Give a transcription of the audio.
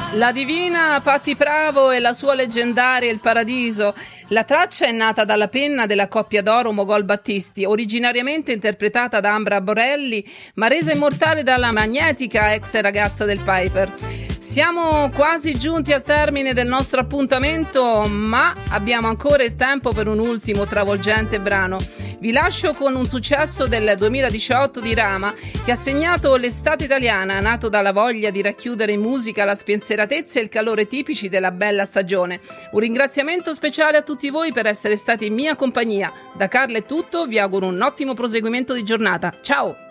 La divina Patti Pravo e la sua leggendaria Il Paradiso. La traccia è nata dalla penna della coppia d'oro Mogol Battisti, originariamente interpretata da Ambra Borelli, ma resa immortale dalla magnetica ex ragazza del Piper. Siamo quasi giunti al termine del nostro appuntamento, ma abbiamo ancora il tempo per un ultimo travolgente brano. Vi lascio con un successo del 2018 di Rama, che ha segnato l'estate italiana, nato dalla voglia di racchiudere in musica la spensieratezza e il calore tipici della bella stagione. Un ringraziamento speciale a tutti voi per essere stati in mia compagnia. Da Carla è tutto, vi auguro un ottimo proseguimento di giornata. Ciao!